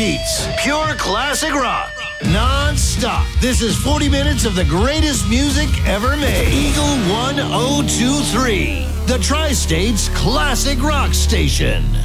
repeats. Pure classic rock. Non-stop. This is 40 minutes of the greatest music ever made. Eagle 1023. The Tri-State's classic rock station.